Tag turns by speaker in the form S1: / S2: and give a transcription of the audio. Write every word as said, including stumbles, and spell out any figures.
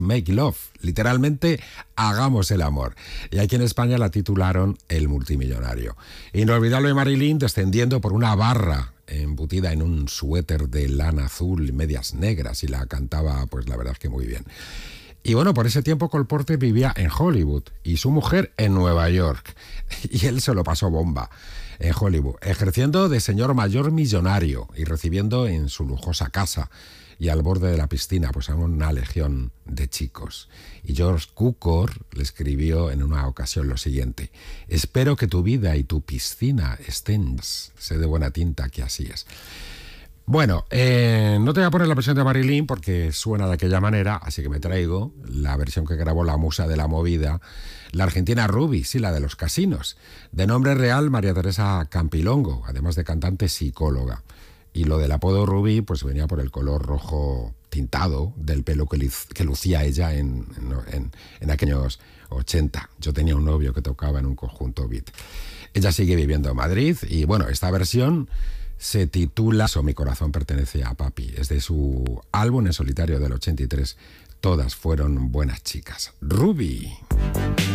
S1: Make Love, literalmente hagamos el amor. Y aquí en España la titularon El multimillonario. Inolvidable Marilyn descendiendo por una barra embutida en un suéter de lana azul y medias negras, y la cantaba, pues la verdad es que muy bien. Y bueno, por ese tiempo Cole Porter vivía en Hollywood y su mujer en Nueva York. Y él se lo pasó bomba en Hollywood, ejerciendo de señor mayor millonario y recibiendo en su lujosa casa y al borde de la piscina pues a una legión de chicos. Y George Cukor le escribió en una ocasión lo siguiente: espero que tu vida y tu piscina estén, sé de buena tinta que así es. Bueno, eh, no te voy a poner la versión de Marilyn porque suena de aquella manera, así que me traigo la versión que grabó la musa de la movida, la argentina Ruby, sí, la de los casinos. De nombre real, María Teresa Campilongo, además de cantante, psicóloga. Y lo del apodo Ruby, pues venía por el color rojo tintado del pelo que, que lucía ella en, en, en aquellos ochenta. Yo tenía un novio que tocaba en un conjunto beat. Ella sigue viviendo en Madrid y bueno, esta versión se titula So, mi corazón pertenece a papi. Es de su álbum en solitario del ochenta y tres. Todas fueron buenas chicas. Ruby.